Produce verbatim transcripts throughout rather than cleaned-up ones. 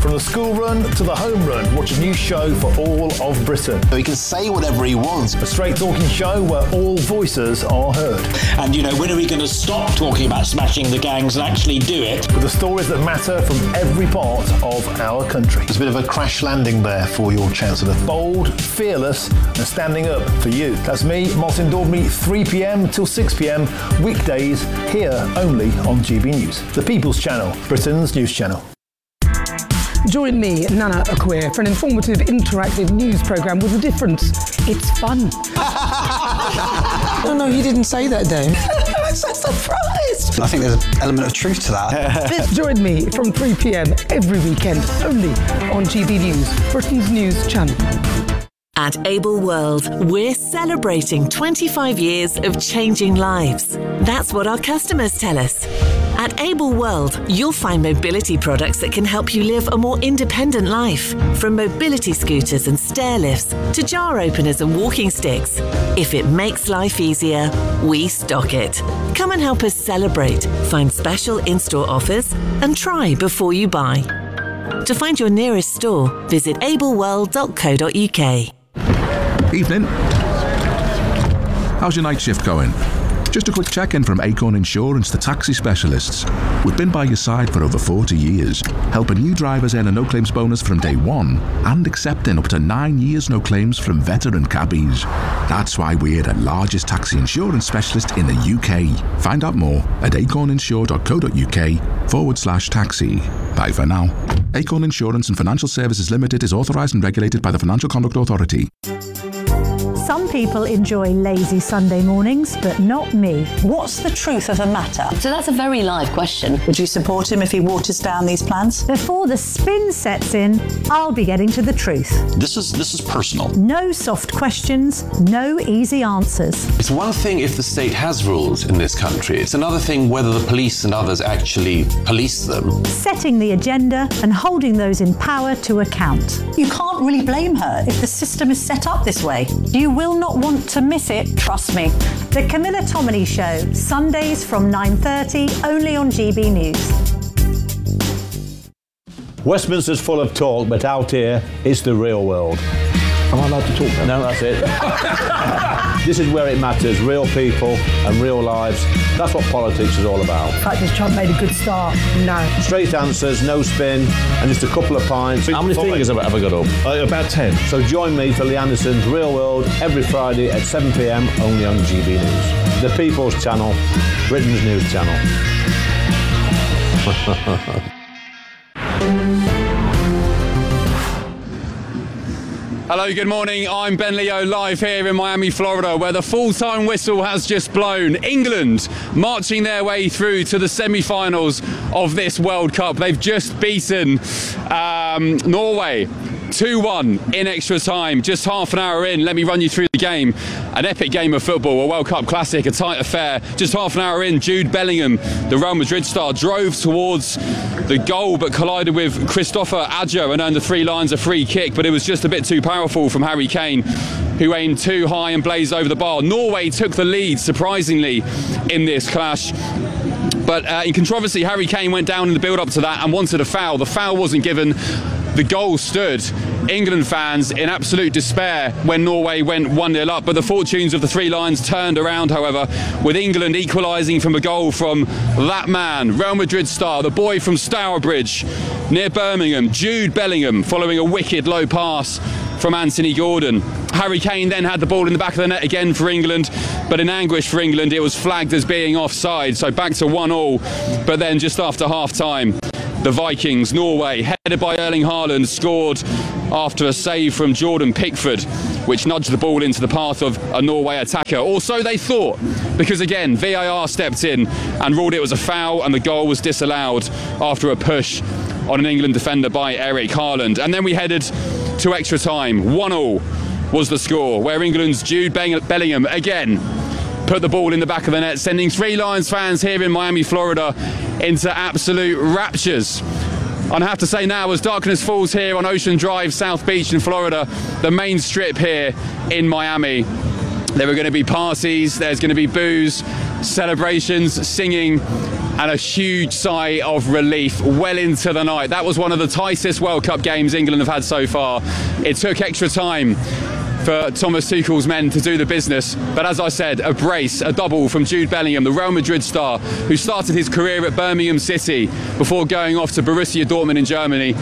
From the school run to the home run, watch a new show for all of Britain. So he can say whatever he wants. A straight talking show where all voices are heard. And, you know, when are we going to stop talking about smashing the gangs and actually do it? With the stories that matter from every part of our country. There's a bit of a crash landing there for your Chancellor. Bold, fearless and standing up for you. That's me, Martin Daubney, three p.m. till six p.m. weekdays here only on G B News. The People's Channel, Britain's news channel. Join me, Nana Akua, for an informative, interactive news programme with a difference. It's fun. No, no, you didn't say that, Dave. I'm so surprised. I think there's an element of truth to that. Join me from three p.m. every weekend, only on G B News, Britain's news channel. At Able World, we're celebrating twenty-five years of changing lives. That's what our customers tell us. At Able World, you'll find mobility products that can help you live a more independent life. From mobility scooters and stair lifts to jar openers and walking sticks. If it makes life easier, we stock it. Come and help us celebrate, find special in-store offers and try before you buy. To find your nearest store, visit able world dot co dot uk. Evening. How's your night shift going? Just a quick check-in from Acorn Insurance, the taxi specialists. We've been by your side for over forty years, helping new drivers earn a no-claims bonus from day one and accepting up to nine years no claims from veteran cabbies. That's why we're the largest taxi insurance specialist in the U K. Find out more at acorninsure dot co dot uk forward slash taxi. Bye for now. Acorn Insurance and Financial Services Limited is authorised and regulated by the Financial Conduct Authority. Some people enjoy lazy Sunday mornings, but not me. What's the truth of the matter? So that's a very live question. Would you support him if he waters down these plans? Before the spin sets in, I'll be getting to the truth. This is this is personal. No soft questions, no easy answers. It's one thing if the state has rules in this country. It's another thing whether the police and others actually police them. Setting the agenda and holding those in power to account. You can't really blame her if the system is set up this way. You will not want to miss it, trust me. The Camilla Tominey Show, Sundays from nine thirty, only on G B News. Westminster's full of talk, but out here, it's the real world. Am I allowed to talk now? No, that's it. This is where it matters, real people and real lives. That's what politics is all about. The fact is Trump made a good start. No. Straight answers, no spin, and just a couple of pints. How many fingers have I got up? Uh, about ten. So join me for Lee Anderson's Real World every Friday at seven p.m. only on G B News. The People's Channel, Britain's news channel. Hello, good morning. I'm Ben Leo, live here in Miami, Florida, where the full-time whistle has just blown. England marching their way through to the semi-finals of this World Cup. They've just beaten um, Norway two one in extra time, just half an hour in. Let me run you through the game. An epic game of football, a World Cup classic, a tight affair. Just half an hour in, Jude Bellingham, the Real Madrid star, drove towards the goal but collided with Christopher Adja and earned the three lines a free kick, but it was just a bit too powerful from Harry Kane, who aimed too high and blazed over the bar. Norway took the lead, surprisingly, in this clash. But uh, in controversy, Harry Kane went down in the build-up to that and wanted a foul. The foul wasn't given. The goal stood. England fans in absolute despair when Norway went one nil up, but the fortunes of the Three Lions turned around, however, with England equalising from a goal from that man, Real Madrid star, the boy from Stourbridge near Birmingham, Jude Bellingham, following a wicked low pass from Anthony Gordon. Harry Kane then had the ball in the back of the net again for England, but in anguish for England, it was flagged as being offside, so back to one all. But then just after half-time, the Vikings, Norway, headed by Erling Haaland, scored after a save from Jordan Pickford, which nudged the ball into the path of a Norway attacker. Or so they thought, because again, V A R stepped in and ruled it was a foul, and the goal was disallowed after a push on an England defender by Eric Haaland. And then we headed to extra time. one all was the score, where England's Jude Bellingham again put the ball in the back of the net, sending Three Lions fans here in Miami, Florida, into absolute raptures. And I have to say now, as darkness falls here on Ocean Drive, South Beach in Florida, the main strip here in Miami, there are going to be parties, there's going to be booze, celebrations, singing, and a huge sigh of relief well into the night. That was one of the tightest World Cup games England have had so far. It took extra time for Thomas Tuchel's men to do the business, but as I said, a brace, a double from Jude Bellingham, the Real Madrid star who started his career at Birmingham City before going off to Borussia Dortmund in Germany.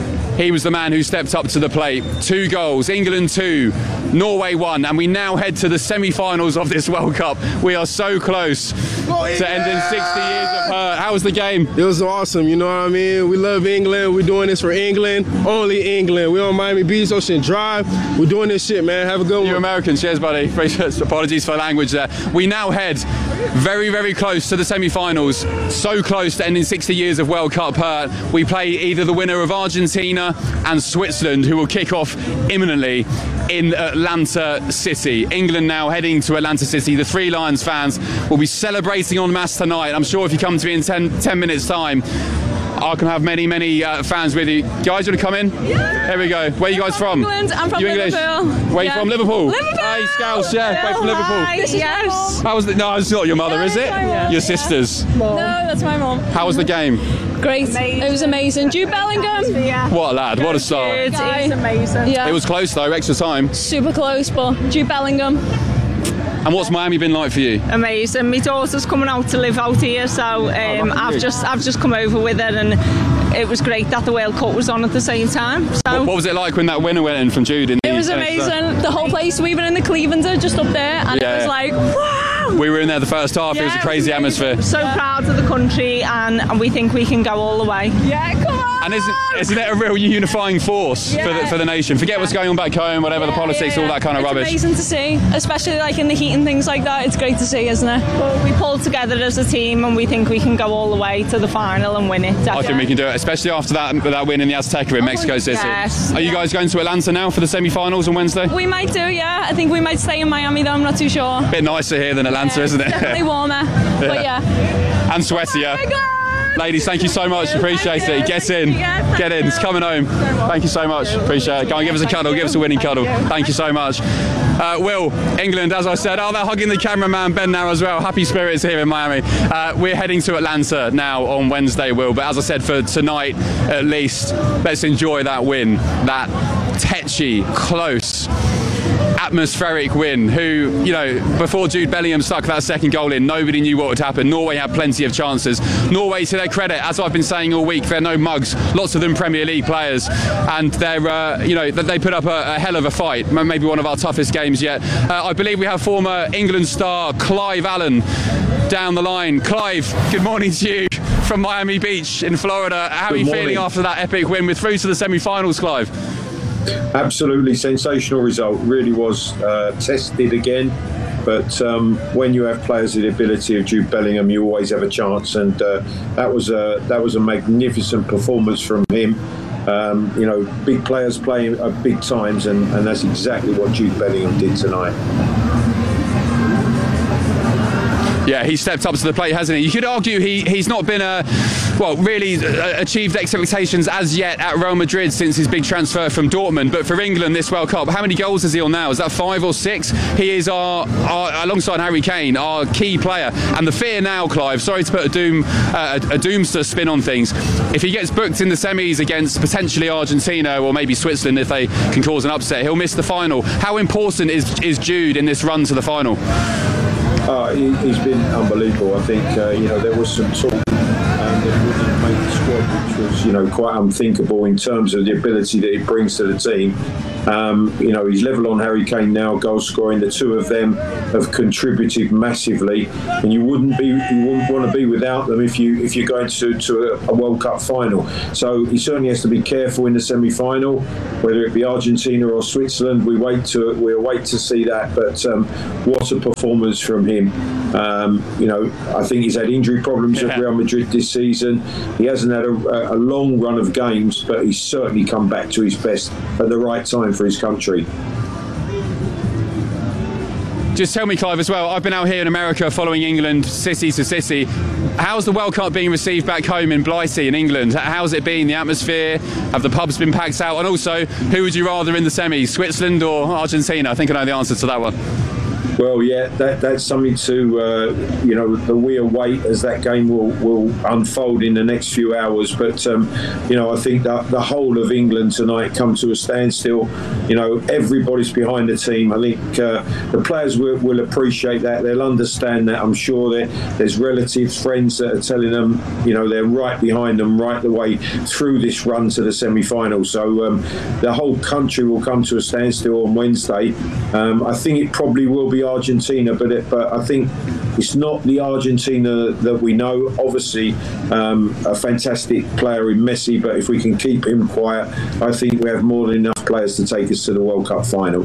He was the man who stepped up to the plate. Two goals, England two, Norway one, and we now head to the semi-finals of this World Cup. We are so close to ending sixty years of hurt. How was the game? It was awesome, you know what I mean? We love England. We're doing this for England, only England. We're on Miami Beach, Ocean Drive. We're doing this shit, man. Have a good one. You're American. Cheers, buddy. Apologies for language there. We now head very, very close to the semi-finals. So close to ending sixty years of World Cup hurt. We play either the winner of Argentina and Switzerland, who will kick off imminently in Atlanta City. England now heading to Atlanta City. The Three Lions fans will be celebrating en masse tonight. I'm sure if you come to me in ten, ten minutes time, I can have many, many uh, fans with you. Guys, you want to come in? Yeah. Here we go. Where are you guys from? England. I'm from you Liverpool. English? Where are yeah. you from? Liverpool? Liverpool. Hey, Scouts, yeah. Way from Liverpool. Hi. Yes. How was the, no, it's not your mother, yeah, is it? Your yeah. sisters? No, that's my mom. How was the game? Great. Amazing. It was amazing. Jude Bellingham. What a lad. What a star. It was amazing. Yeah. It was close though, extra time. Super close, but Jude Bellingham. And what's Miami been like for you? Amazing. My daughter's coming out to live out here, so um, I've just I've just come over with her, and it was great that the World Cup was on at the same time. So what, what was it like when that winner went in from Jude? In the it was amazing. The whole place, we were in the Cleveland just up there, and yeah. it was like, wow. We were in there the first half. Yeah, it was a crazy was atmosphere. So yeah. proud of the country, and, and we think we can go all the way. Yeah, come on. And isn't, isn't it a real unifying force yeah. for, the, for the nation? Forget yeah. what's going on back home, whatever yeah, the politics, yeah, yeah. all that kind of it's rubbish. It's amazing to see, especially like in the heat and things like that. It's great to see, isn't it? Well, we pulled together as a team, and we think we can go all the way to the final and win it. Definitely. I think we can do it, especially after that that win in the Azteca in Mexico City. Yes. Are you guys going to Atlanta now for the semi-finals on Wednesday? We might do, yeah. I think we might stay in Miami though. I'm not too sure. A bit nicer here than Atlanta, yeah, isn't it? Definitely warmer, yeah. but yeah. And sweatier. Oh Ladies, thank you so much. Appreciate it. Get in. Get in. It's coming home. Thank you so much. Appreciate it. Go and give us a cuddle. Give us a winning cuddle. Thank you so much. Uh, Will, England, as I said, oh, they're hugging the cameraman Ben now as well. Happy spirits here in Miami. Uh, we're heading to Atlanta now on Wednesday, Will. But as I said, for tonight at least, let's enjoy that win. That tetchy, close, atmospheric win. Who, you know, before Jude Bellingham stuck that second goal in, nobody knew what would happen. Norway had plenty of chances. Norway, to their credit, as I've been saying all week, they're no mugs. Lots of them Premier League players, and they're, uh, you know, they put up a, a hell of a fight. Maybe one of our toughest games yet. Uh, I believe we have former England star Clive Allen down the line. Clive, good morning to you from Miami Beach in Florida. How good are you morning. feeling after that epic win? We're through to the semi-finals, Clive. Absolutely sensational result. Really was uh, tested again, but um, when you have players with the ability of Jude Bellingham, you always have a chance, and uh, that was a that was a magnificent performance from him. Um, you know, big players playing at big times, and, and that's exactly what Jude Bellingham did tonight. Yeah, he stepped up to the plate, hasn't he? You could argue he, he's not been a, well, really uh, achieved expectations as yet at Real Madrid since his big transfer from Dortmund. But for England this World Cup, how many goals is he on now? Is that five or six? He is our, our alongside Harry Kane, our key player. And the fear now, Clive, sorry to put a doom uh, a, a doomster spin on things, if he gets booked in the semis against potentially Argentina or maybe Switzerland, if they can cause an upset, he'll miss the final. How important is, is Jude in this run to the final? Uh, he, he's been unbelievable. I think uh, you know there was some talk um, that he wouldn't make the squad, which was you know quite unthinkable in terms of the ability that he brings to the team. Um, you know he's level on Harry Kane now, goal scoring. The two of them have contributed massively, and you wouldn't be you wouldn't want to be without them if you if you're going to to a, a World Cup final. So he certainly has to be careful in the semi-final, whether it be Argentina or Switzerland. We wait to we wait to see that. But um, what a performance from him. Um, you know, I think he's had injury problems yeah. at Real Madrid this season. He hasn't had a, a long run of games, but he's certainly come back to his best at the right time for his country. Just tell me, Clive, as well, I've been out here in America following England city to city. How's the World Cup being received back home in Blighty in England? How's it been, the atmosphere? Have the pubs been packed out? And also, who would you rather in the semis, Switzerland or Argentina? I think I know the answer to that one. Well, yeah, that, that's something to, uh, you know, that we await as that game will, will unfold in the next few hours. But, um, you know, I think that the whole of England tonight come to a standstill. You know, everybody's behind the team. I think uh, the players will, will appreciate that. They'll understand that. I'm sure there, there's relatives, friends that are telling them, you know, they're right behind them right the way through this run to the semi-final. So um, the whole country will come to a standstill on Wednesday. Um, I think it probably will be Argentina, but it, but I think it's not the Argentina that we know. Obviously, um, a fantastic player in Messi, but if we can keep him quiet, I think we have more than enough players to take us to the World Cup final.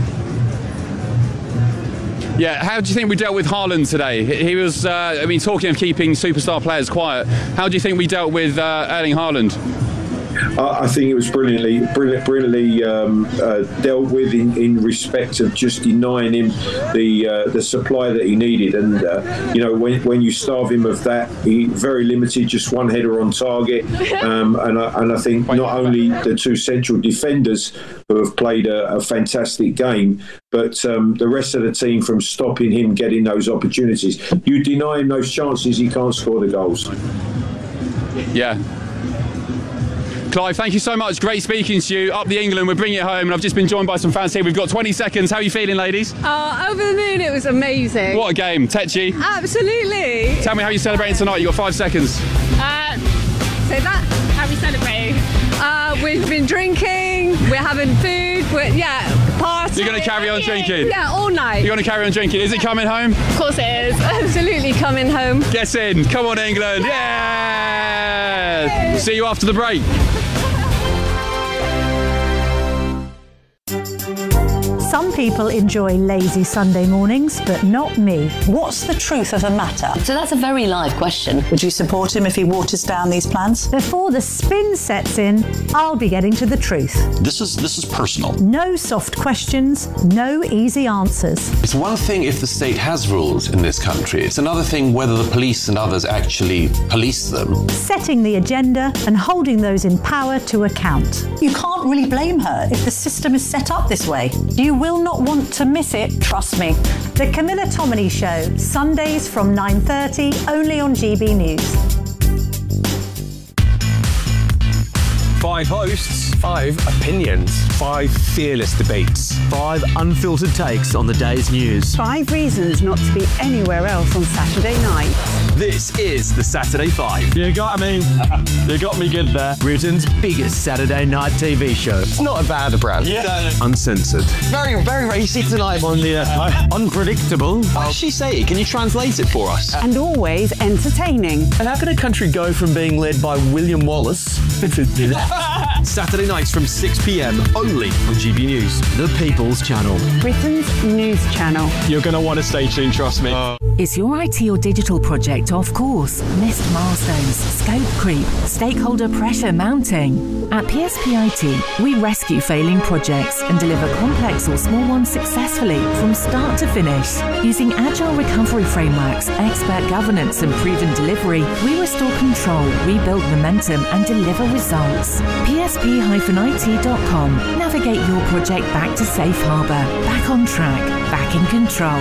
Yeah, how do you think we dealt with Haaland today? He was, uh, I mean, talking of keeping superstar players quiet, how do you think we dealt with uh, Erling Haaland? I think it was brilliantly, brilliant, brilliantly um, uh, dealt with in, in respect of just denying him the uh, the supply that he needed. And uh, you know, when when you starve him of that, he very limited, just one header on target. Um, and I, and I think not only the two central defenders who have played a, a fantastic game, but um, the rest of the team from stopping him getting those opportunities. You deny him those chances, he can't score the goals. Yeah. Clive, thank you so much. Great speaking to you. Up the England, we're bringing it home, and I've just been joined by some fans here. We've got twenty seconds. How are you feeling, ladies? Oh, over the moon, it was amazing. What a game. Tetchy? Absolutely. Tell me how you're celebrating tonight. You've got five seconds. Uh, say that. How are we celebrating? Uh, we've been drinking, we're having food, we're, yeah, partying. You're going to carry on drinking? Yeah, all night. You're going to carry on drinking. Is it coming home? Of course it is. Absolutely coming home. Get in. Come on, England. Yeah! See you after the break. Some people enjoy lazy Sunday mornings, but not me. What's the truth of the matter? So that's a very live question. Would you support him if he waters down these plans? Before the spin sets in, I'll be getting to the truth. This is this is personal. No soft questions, no easy answers. It's one thing if the state has rules in this country. It's another thing whether the police and others actually police them. Setting the agenda and holding those in power to account. You can't really blame her if the system is set up this way. You will not want to miss it, trust me. The Camilla Tominey Show, Sundays from nine thirty, only on G B News. Five hosts, five opinions, five fearless debates, five unfiltered takes on the day's news. Five reasons not to be anywhere else on Saturday night. This is the Saturday Five. You got me. You got me good there. Britain's biggest Saturday night T V show. It's not a bad brand. Yeah. Uncensored. Very, very racy tonight. On the uh, unpredictable. What does she say? Can you translate it for us? And always entertaining. And how can a country go from being led by William Wallace Saturday nights from six p.m. only on G B News, the People's Channel. Britain's news channel. You're going to want to stay tuned, trust me. Uh, Is your I T or digital project off course? Missed milestones, scope creep, stakeholder pressure mounting? At P S P I T, we rescue failing projects and deliver complex or small ones successfully from start to finish. Using agile recovery frameworks, expert governance and proven delivery, we restore control, rebuild momentum and deliver results. P S P I T dot com. Navigate your project back to safe harbour, back on track, back in control.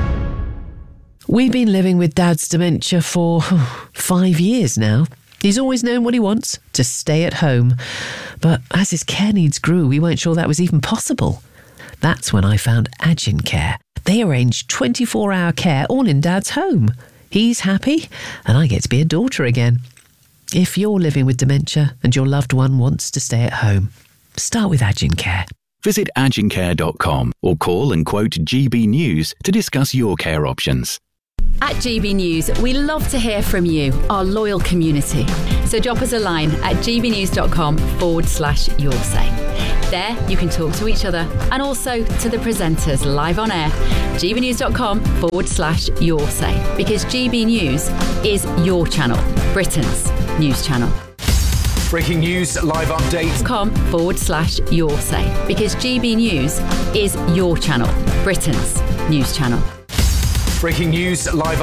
We've been living with Dad's dementia for five years now. He's always known what he wants, to stay at home. But as his care needs grew, we weren't sure that was even possible. That's when I found Agincare. They arrange twenty-four hour care all in Dad's home. He's happy, and I get to be a daughter again. If you're living with dementia and your loved one wants to stay at home, start with Agincare. Visit agincare dot com or call and quote G B News to discuss your care options. At G B News, we love to hear from you, our loyal community. So drop us a line at gbnews.com forward slash your say. There, you can talk to each other and also to the presenters live on air. gbnews.com forward slash your say. Because G B News is your channel, Britain's news channel. Breaking news, live updates. Com forward slash your say. Because G B News is your channel, Britain's news channel. Breaking news, live